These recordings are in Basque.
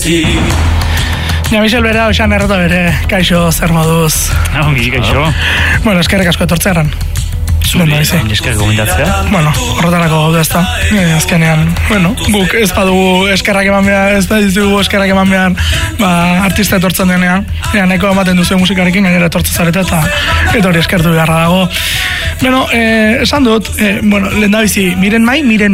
Michel bera, oxan errata bere, kaixo, zer moduz. Ongi, kaixo. Bueno, eskerrik asko etortzearen. Zuri, eskerrik gomendatzea. Bueno, horretarako gaude ez da. Azkenean, guk ez badugu eskerrak eman behar, ez badizugu eskerrak eman behar, artista etortzen denean. Neko ematen duzu musikarekin, gainera etortzen zarete eta hori eskertu beharra dago. Esan dut, lehen da bizi, Miren Mei? Miren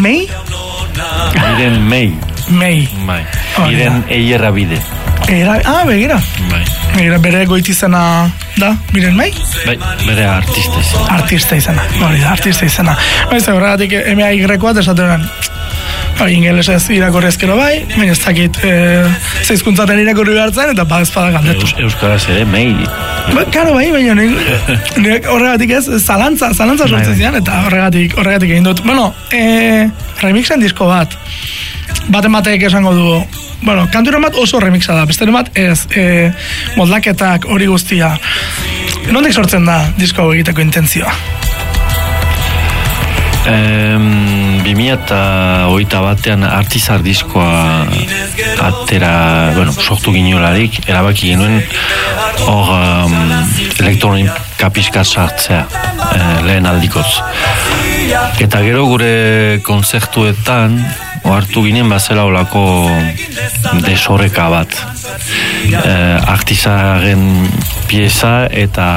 Mei. Miren Eierra Bide. Begira. Begira, bere goitizena da, Miren Mei? Bere artista izena. Artista izena. Horregatik, MAY-koa esaten ingelesez irakorri ezkero bai, baina ez dakit zeizkuntzaten irakorri behartzen, eta ezpada galdetu. Euskaraz ere, Mei. Karo bai, baina horregatik ez, zalantza sortzen zian, eta horregatik egin dut. Remixen disko bat, batek esango du, kanturen bat oso remixa da, besteren bat ez, moldaketak hori guztia. Nondik sortzen da disko egiteko intentzioa? 2021an Artizar diskoa atera, sortu ginolarik, erabaki genuen hor elektronika pixkat sartzea, lehen aldikoz. Eta gero gure konzertuetan hartu ginen bazela olako desoreka bat. Artizaren pieza eta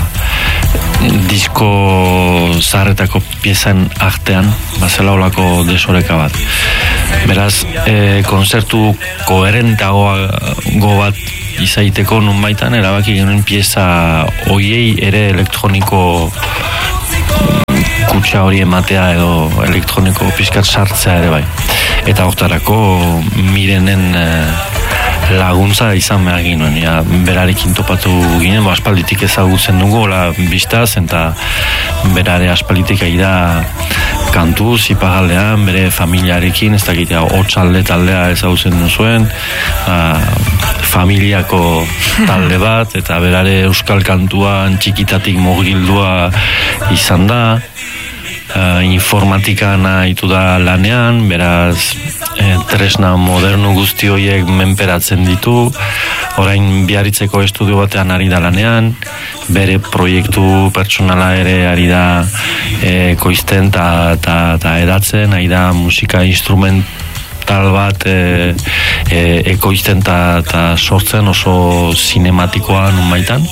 disko zaharretako piezan artean bazela olako desoreka bat. Beraz, konzertu koherentago bat izaiteko nun baitan erabaki genuen pieza hoiei ere elektroniko kutsa hori ematea edo elektroniko pixkat sartzea ere bai. Eta hortarako Mirenen laguntza izan behar ginen, berarekin topatu ginen, aspalditik ezagutzen dugu, biztaz, eta berare aspalditik aida kantu, zipagaldean, bere familiarekin, ez dakitea, hotxalde taldea ezagutzen duzuen, familiako talde bat, eta berare euskal kantuan txikitatik mugildua izan da, informatikan haitu da lanean, beraz tresna modernu guzti horiek menperatzen ditu, orain Biarritzeko estudio batean ari da lanean, bere proiektu pertsonala ere ari da ekoizten eta edatzen, ari da musika instrumental bat ekoizten eta sortzen oso zinematikoa nun baitan,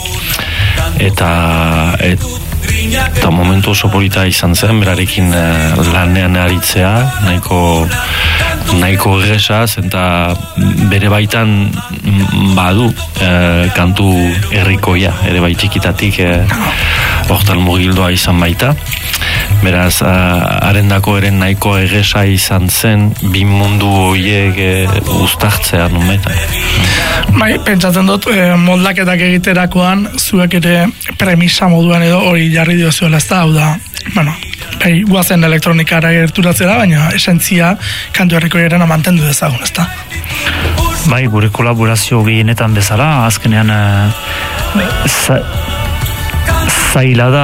eta momentu oso polita izan zen, berarekin lanean aritzea, nahiko erresaz, eta bere baitan badu kantu herrikoia, ere bai txikitatik hortan mugildoa izan baita. Beraz, arendako eren nahiko erresa izan zen, bi mundu horiek uztartzea nun baita. Pentsatzen dut, moldaketak egiterakoan, zuek ere premisa moduan edo hori jarri diozuela, ez da, hau da, guazen elektronikara gerturatzera, baina esentzia kantu herrikoiaren mantendu dezagun, ez da? Gure kolaborazio gehienetan bezala, azkenean zaila da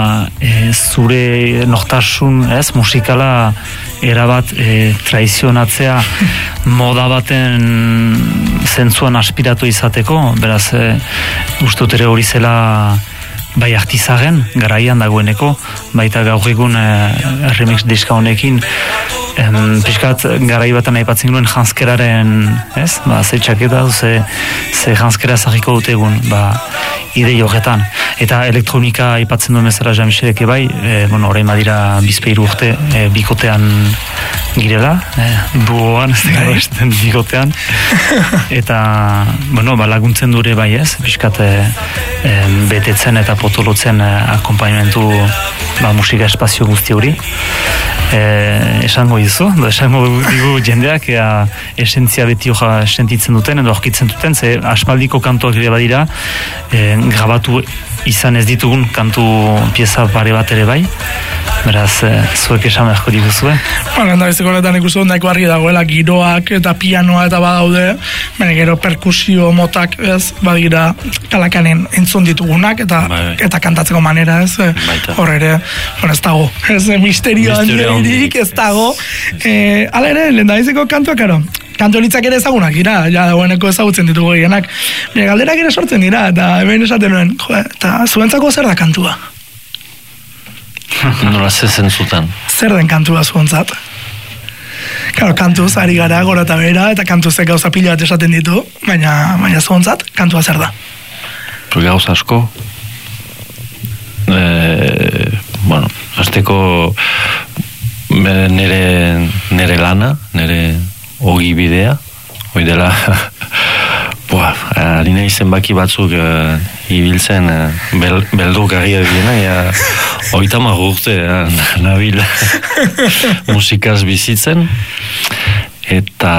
zure nortasun musikala erabat traizionatzea moda baten zentzuan aspiratu izateko, beraz ustut ere hori zela bai Artizaren garaian dagoeneko, baita gaur egun remix diska honekin pixkat garai batan aipatzen nuen janskeraren, ze txaketa, ze janskera zahiko dute egun, idei horretan. Eta elektronika aipatzen duen bezala Jean-Michelek bai, orain badira bizpeiru urte bikotean girela, duoan, ez dago esten bikotean, eta laguntzen dure bai pixkat betetzen eta potolotzen akompainamentu musika espazio guzti hori. Esango digu jendeak esentzia beti hoja sentitzen duten edo aurkitzen duten, ze aspaldiko kantuak ere badira grabatu izan ez ditugun kantu pieza pare bat ere bai, beraz zuek esan beharko diguzue. Endabizeko horretan ikusten nahiko argi dagoela giroak eta pianoa eta badaude, gero perkusio motak badira kalakanen entzun ditugunak eta kantatzeko manera hor ere, ez dago misterio handirik ez dago. Hala ere, lehendabizeko kantua, karo, kantu horitzak ere ezagunak dira, ja dagoeneko ezagutzen ditugu gehienak. Galderak ere sortzen dira, eta hemen esaten nuen, eta zuentzako zer da kantua? Nola zezen zuten? Zer den kantua zuentzat? Claro, kantuz ari gara gora eta bera, eta kantuzek gauza pila bat esaten ditu, baina zuentzat, kantua zer da? Gauza asko. Bueno, azteko nere lana, nere ogi bidea, hoi dela, harina zenbaki batzuk ibiltzen belduk agia diena, oitama urte nabil musikaz bizitzen, eta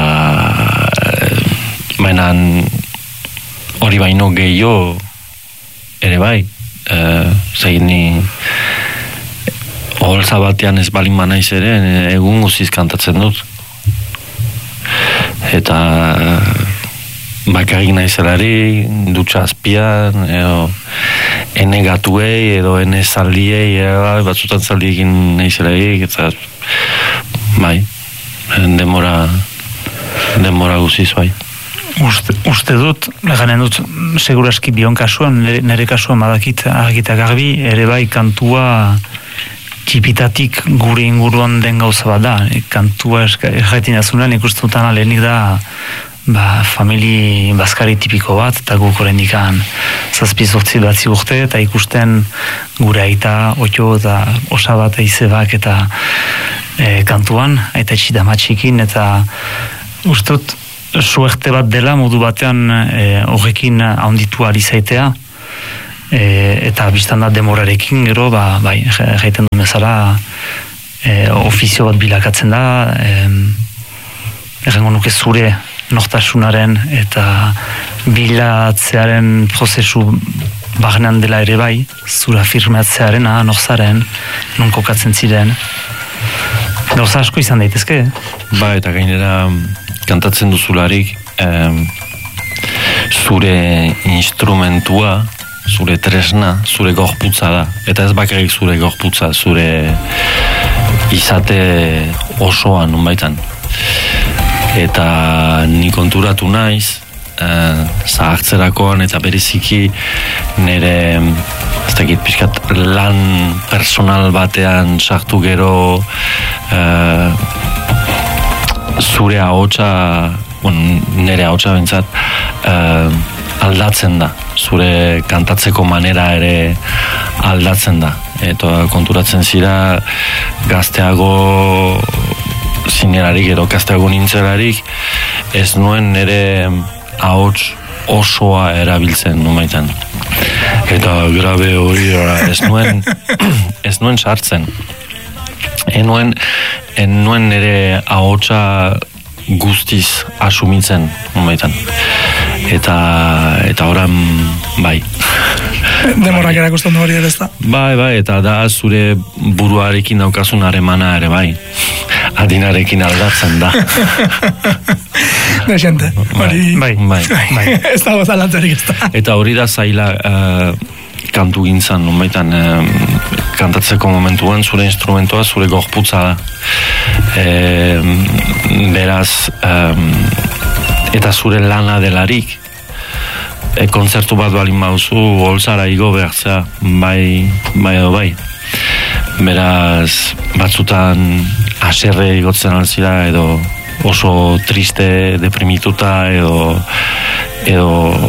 mainan hori baino gehiago ere bai, zegin ni oholtza batean ez balin manaiz ere, egun guziz kantatzen dut. Eta bakarrik naizelarik, dutxa azpian, edo ene gatuei, edo ene zaldiei, batzutan zaldiekin naizelarik, eta bai, denbora guziz bai. Uste dut, ganen dut, seguraski bion kasuan, nire kasuan badakit argita garbi, ere bai kantua txipitatik gure inguruan den gauza bat da. Kantua erjaitin azunean ikustutan alenik da famili bazkari tipiko bat, eta guk horrendikan 7-8 batzi urte, eta ikusten gure aita, otio eta osabat eizebak eta kantuan, aita etxidamatxikin, eta uste dut suerte bat dela modu batean horrekin haunditu ari zaitea, eta biztan da demorarekin gero, bai, jaiten duen bezala ofizio bat bilakatzen da, errengo nuke zure nortasunaren eta bilatzearen prozesu bagnean dela ere bai, zura firmatzearen, norzaren, non kokatzen ziren. Gauza asko izan daitezke? Ba, eta gainera kantatzen duzularik zure instrumentua, zure tresna, zure gorputza da. Eta ez bakarrik zure gorputza, zure izate osoan nunbaitan. Eta ni konturatu naiz, zahartzerakoan eta bereziki nire ez dakit pixkat lan personal batean sartu gero zure ahotsa, nire ahotsa bentsat aldatzen da, zure kantatzeko manera ere aldatzen da, eta konturatzen zira gazteago zinerarik edo gazteago nintzerarik ez nuen nire ahots osoa erabiltzen numaitan, eta grabe hori ez nuen sartzen, enuen nire ahotsa guztiz asumitzen numaitan, eta oran bai demorak erakusten du hori ere ez da. Bai, eta da zure buruarekin daukazun haremana ere bai, adinarekin aldatzen da. Desente, hori bai. ez dago zalantzarik ez da. Eta hori da zaila kantu gintzan, nunbaitan kantatzeko momentuan zure instrumentoa, zure gorputza da. Beraz, eta zure lana delarik, kontzertu bat balin bauzu, holtzara igo behartzea, bai edo bai. Beraz, batzutan haserre igotzen altzira, edo oso triste, deprimituta, edo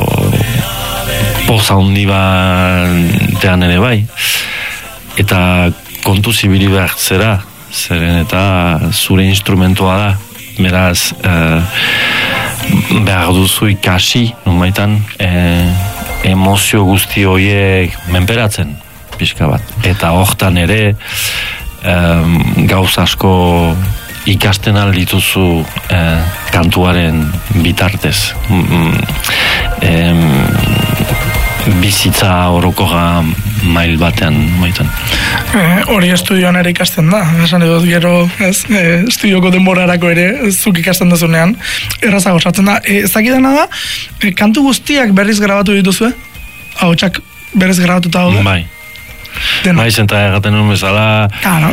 poza handi batean ere bai. Eta kontu zibili behartzera, zeren eta zure instrumentoa da. Beraz, behar duzu ikasi, nunbaitan, emozio guzti horiek menperatzen, pixka bat. Eta hortan ere, gauz asko ikasten aldituzu kantuaren bitartez. Bizitza orokoga mail batean, maitan. Hori estudioan ere ikasten da, esan edo gero, estudioko denborarako ere, zuk ikasten dazunean, errazago sartzen da. Ezakidana da, kantu guztiak berriz grabatu dituzue? Ahotsak berriz grabatuta daude? Bai. Maiz eta egaten nuen bezala,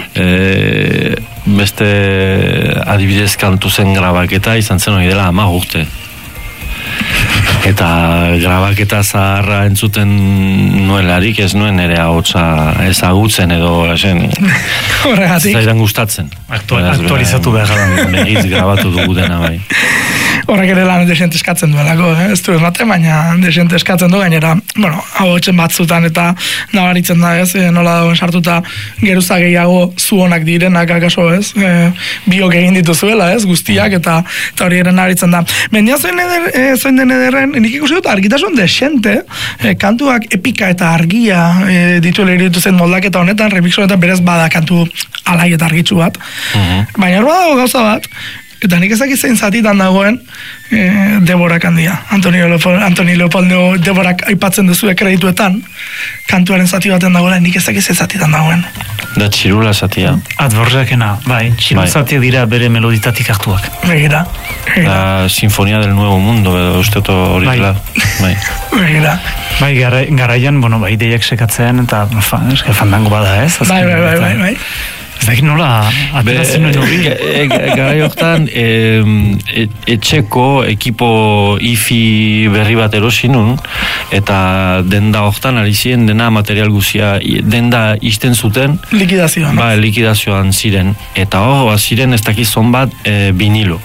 beste adibidez kantu zen grabaketa izan zen hori dela 10 urte. Eta grabaketa zaharra entzuten nuelarik ez nuen ere ahotsa ezagutzen edo horregatik zaidan gustatzen. Aktualizatu behar da. Begiz grabatu dugu dena bai. Horrek ere lan desente eskatzen duelako, ez du esnate, baina desente eskatzen du gainera, ahotsen batzutan eta nabaritzen da, ez, nola dagoen sartuta geruza gehiago zuonak direnak akaso, ez, biok egin dituzuela, ez, guztiak, eta hori ere nabaritzen da. Mendia zoin den ederren, nik ikusi dut argitasun desente, kantuak epika eta argia dituela irituzen moldaketa honetan, remixonetan berez bada kantu alai eta argitsu bat, baina hor badago gauza bat, eta nik ezak zein zatitan dagoen Deborak handia. Antoni Leopoldo Deborak aipatzen duzu kredituetan, kantuaren zati baten dagoela, nik ezak zein zatitan dagoen. Da txirula zatia. Adborrakena, bai, txirula zatia dira bere meloditatik hartuak. Begira. La Sinfonia del Nuevo Mundo, edo uste hori dela. Begira. Bai, garaian, bai, ideiak sekatzen, eta fandango bada, ez? Bai. Ez dakit nola ateratzen nuen hori. Garai hortan, etxeko ekipo IFI berri bat erosinun, eta denda hortan ari ziren dena material guzia, denda izten zuten. Likidazioan. Ba, likidazioan ziren. Eta hor, ziren ez dakizon bat vinilo.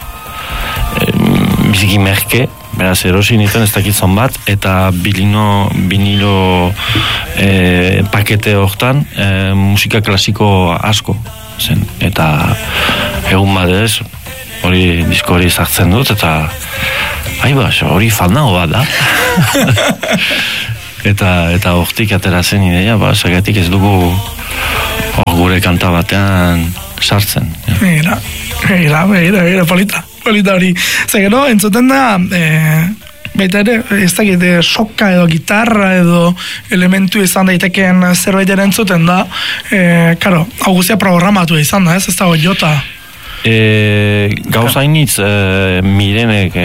Biziki merke, beraz erosin iten ez dakitzon bat, eta vinilo pakete hortan musika klasiko asko zen. Eta egun badez, hori disko hori zartzen dut, eta hori fandago bat da. Eta hortik atera zen ideia, zagatik ez dugu gure kanta batean sartzen. Begira, polita hori. Zegero, entzuten da, baita ere, ez dakit, soka edo gitarra edo elementu izan daiteken zerbait ere entzuten da, karo, hau guztia programatu izan da, ez dago jota. Gauzainitz Mirenek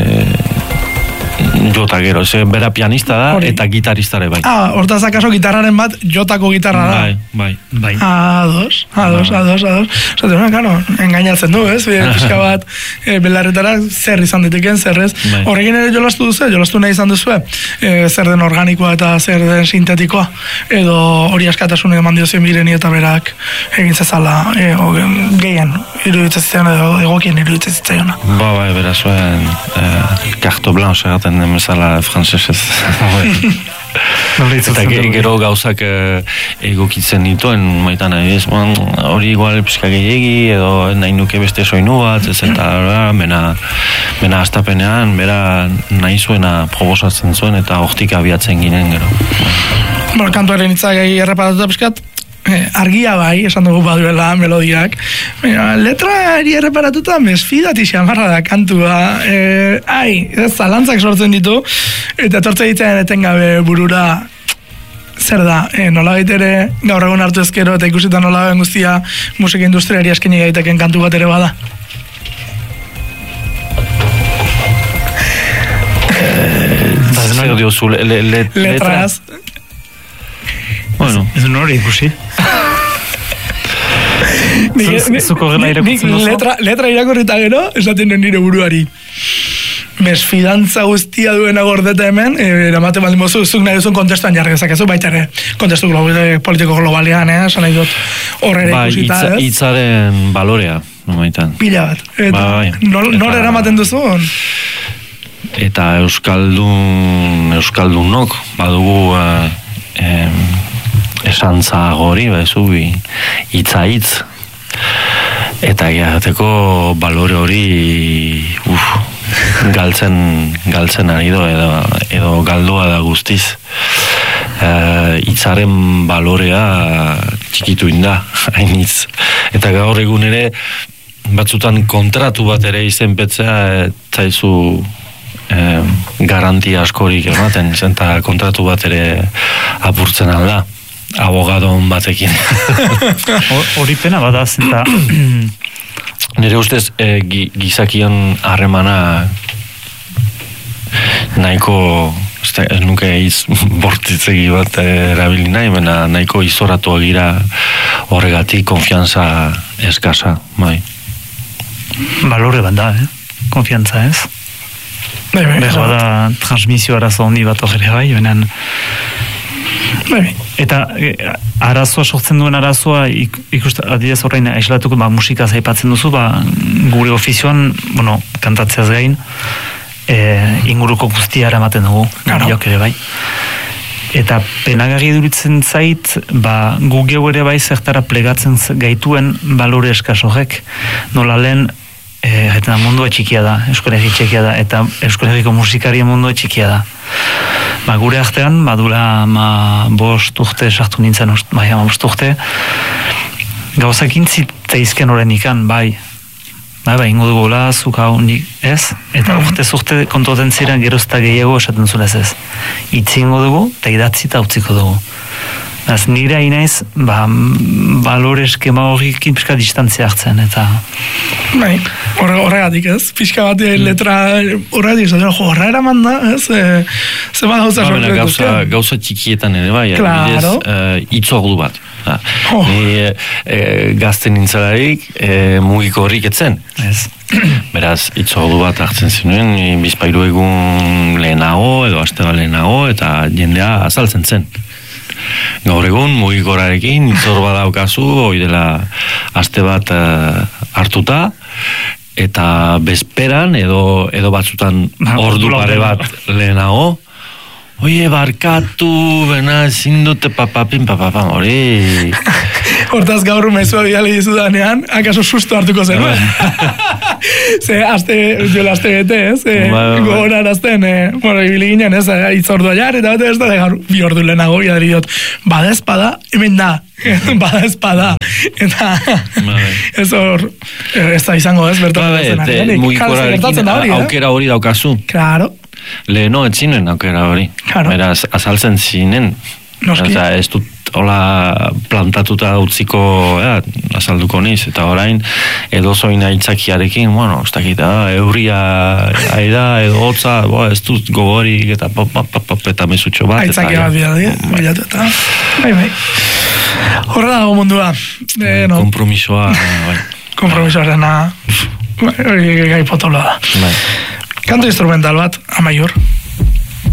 jota gero, bera pianista da eta gitaristare bai. Hortaz akaso gitarraren bat jotako gitarra da. Bai. Ados. Zaten, karo, engainatzen du, ez? Pixka bat, belarretara zer izan diteken, zer ez. Horrekin ere jolastu nahi izan duzu, zer den organikoa eta zer den sintetikoa, edo hori askatasun eman diozien Mireni eta berak egin zezala gehien iruditzen zitzaion edo egokien iruditzen zitzaiona. Bai, berazuen karto blanche egaten den bezala frantsesez. Eta gero gauzak egokitzen dituen, maitan hori igual pixka gehiagi, edo nahi nuke beste soinu bat, ez eta mena astapenean, bera nahi zuena proposatzen zuen, eta hortik abiatzen ginen gero. Kantuaren hitzak erreparatuta pixkat, argia bai, esan dugu baduela melodiak. Letrari erreparatuta mesfidati xamarra da kantua. Zalantzak sortzen ditu, eta etortzen ditzen etengabe burura zer da, nolabait ere gaur egun hartu ezkero eta ikusita nolabait guztia musika industriari askeni gaiteken kantu bat ere bada. Zer diozu, letraz. Bueno, ez nori ikusi. Zuko gela irakutzen duzu? Letra irakorrita gero, esaten nire buruari. Mesfidantza guztia duena gordeta hemen, eramate baldin mozu, zuk nahi duzun kontestuan jarri dezakezu, baita ere, kontestu politiko globalean, esan nahi dut horre ere ikusita, ez? Hitzaren balorea, nomaitan. Pila bat. Nor eramaten duzun? Eta euskaldunok badugu esantza gori, hitz eta egiateko balore hori galtzen ari do edo galdua da guztiz. Hitzaren balorea txikitu inda, hainitz. Eta gaur egun ere batzutan kontratu bat ere izenpetzea zaizu garantia askorik ematen, zenta kontratu bat ere apurtzen alda, abogadon batekin. Hori pena bada, zenta... Nire ustez, gizakion harremana nahiko ez nuke bortitzegi bat erabili nahi, baina nahiko izoratu gira horregatik konfiantza eskasa, bai. Balore bat da, konfiantza ez? Behar da transmisio arazo handi bat horre bai, benen... Eta arazoa sortzen duen arazoa adidez horrein aislatuko musika zaipatzen duzu, gure ofizioan, kantatzeaz gain, inguruko guztia eramaten dugu, jok ere bai. Eta penagarri duritzen zait, gu geu ere bai zertara plegatzen gaituen balore eskasorek, nola lehen eta mundua txikia da, Euskal Herri txikia da, eta Euskal Herriko musikarien mundua txikia da. Gure artean, badula 5 urte sartu nintzen, 5 urte, gauzak intzaizken horren ikan, bai, ingo dugu zuk hau nik ez, eta urte kontoten ziren gerozta gehiago esaten zulez ez. Itzingo dugu, eta idatzi eta utziko dugu. Nire hainaiz, balore eskema horrekin pixka distantzia hartzen, eta... Horregatik ez, pixka bat letra horregatik ez, horra eraman da, ez, zema gauza sortu. Gauza txikietan ere bai, claro. Itzordu bat. Gazten nintzelarik, mugiko horrik etzen. Beraz, itzordu bat hartzen zinuen, bizpairu egun lehenago, edo aste bat lehenago, eta jendea azaltzen zen. Gaur egun, mugikorarekin, itzor bat daukazu, hoi dela aste bat hartuta, eta bezperan, edo batzutan ordu pare bat lehenago, oie, barkatu, bena, ezin dute papapin, hori... Hortaz gaur mezua bidali dizudanean, akaso susto hartuko zen, Ze, aste bete, ez? Gogoran azten, ibili ginen, ez? Itzordua jar, eta bate ez da, gaur bi ordu lehenago, bidari diot, bada espada, hemen da, bada espada, eta ez hor, ez da izango, ez? Bertatzen mugikorarekin aukera hori daukazu. Claro. Leheno etzinen aukera hori. Beraz, azaltzen zinen. Ez dut hola plantatuta utziko azalduko niz, eta orain edo zoina itzakiarekin, ez dakita, euria aida, edo hotza, ez dut gogorik, eta mesutxo bat. Aitzakia bat bilatu, eta bai. Horra dago mundua. Kompromisoa, bai. Kompromisoarena, hori gai potoloa da. Kanto instrumental bat, Amaiur.